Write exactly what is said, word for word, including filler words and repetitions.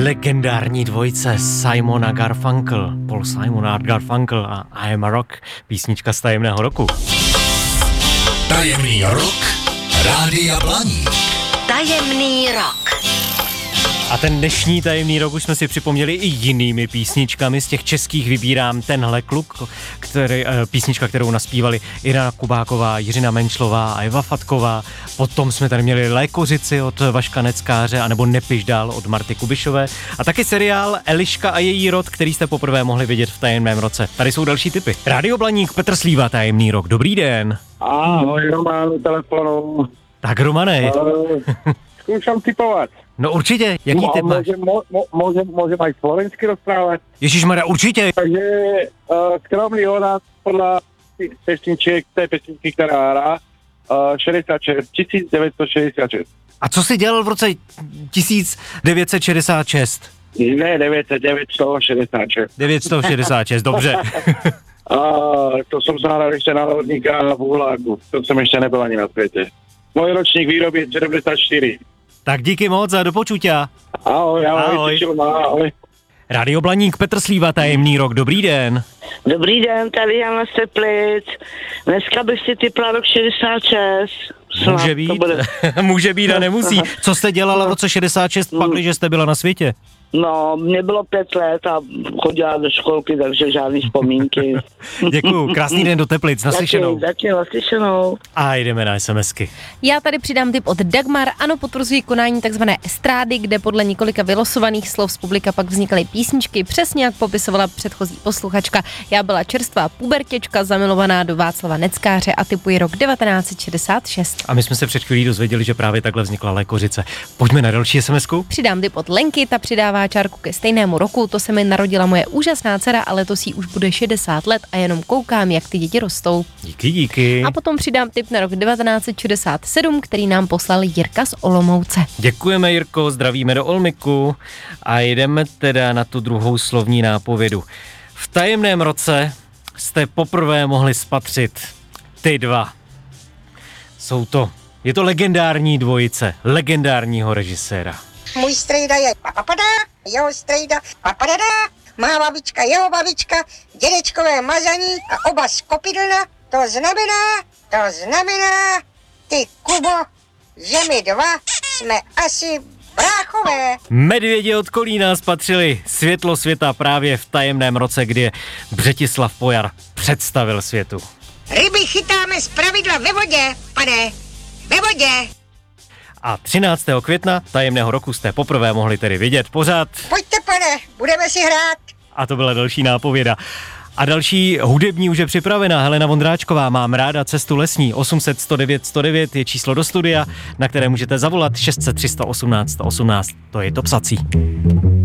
legendární dvojice Simon a Garfunkel, Paul Simon a Garfunkel a I Am a Rock, písnička z Tajemného roku. Tajemný rok Rádia Blaník. Tajemný rok. A ten dnešní tajemný rok už jsme si připomněli i jinými písničkami. Z těch českých vybírám Tenhle kluk, který, písnička, kterou naspívali Irena Kubáková, Jiřina Menšlová a Eva Fatková. Potom jsme tady měli Lékořici od Vaška Neckáře, anebo Nepiš dál od Marty Kubišové. A taky seriál Eliška a její rod, který jste poprvé mohli vidět v tajemném roce. Tady jsou další tipy. Rádio Blaník, Petr Slíva, Tajemný rok. Dobrý den. Ahoj, Roman, telefonu. Tak Romane. Uh, zkoušam typovat. No určitě, jaký no, typ máš? Môžem, môžem, môžem aj slovensky rozprávať. Ježišmarja, určitě. Takže uh, skromný odhad podľa tých pesničiek, tej pesničky, ktorá hrá, uh, šedesát šest, tisíc devět set šedesát šest. A co jsi dělal v roce tisíc devět set šedesát šest? Ne, devět set, devět set šedesát šest. devět set šedesát šest, dobře. Uh, to som sa hral ešte národníka v Uhláku. To som ešte nebyl ani na svete. Môj ročník výroby je sedmdesát čtyři. Tak díky moc a do počutia. Ahoj, ahoj, Ahoj. ahoj. Rádio Blaník, Petr Slíva, Tajemný rok, dobrý den. Dobrý den, tady Jana z Teplic. Dneska bych si typla rok šedesát šest. Snad Může to být, bude. může být a nemusí. Co jste dělala v roce šedesát šest, pak, když jste byla na světě? No, mě bylo pět let a chodila do školky, takže žádný vzpomínky. Děkuju, krásný den do Teplic, naslyšenou. Taky, taky naslyšenou. A jdeme na SMSky. Já tady přidám tip od Dagmar. Ano, potvrzují konání takzvané estrády, kde podle několika vylosovaných slov z publika pak vznikaly písničky, přesně jak popisovala předchozí posluchačka. Já byla čerstvá pubertěčka, zamilovaná do Václava Neckáře a typuji rok devatenáct set šedesát šest. A my jsme se před chvílí dozvěděli, že právě takhle vznikla Lékořice. Pojďme na další SMSku. Přidám tip od Lenky, ta přidává čárku ke stejnému roku, to se mi narodila moje úžasná dcera a letos jí už bude šedesát let a jenom koukám, jak ty děti rostou. Díky, díky. A potom přidám tip na rok devatenáct set šedesát sedm, který nám poslal Jirka z Olomouce. Děkujeme, Jirko, zdravíme do Olmiku a jdeme teda na tu druhou slovní nápovědu. V tajemném roce jste poprvé mohli spatřit ty dva. Jsou to, je to legendární dvojice, legendárního režiséra. Můj strejda je papapada, jeho strejda papadada, má babička, jeho babička, dědečkové mazaní a oba z Kopidlna. To znamená, to znamená, ty Kubo, že my dva jsme asi bráchové. Medvědi od Kolína spatřili světlo světa právě v tajemném roce, kdy Břetislav Pojar představil světu. Ryby chytáme zpravidla ve vodě, pane, ve vodě. A třináctého května tajemného roku jste poprvé mohli tedy vidět pořád. Pojďte, pane, budeme si hrát. A to byla další nápověda. A další hudební už je připravená. Helena Vondráčková, Mám ráda cestu lesní. osm set sto devět sto devět je číslo do studia, na které můžete zavolat šest set tři sto osmnáct sto osmnáct. To je to psací.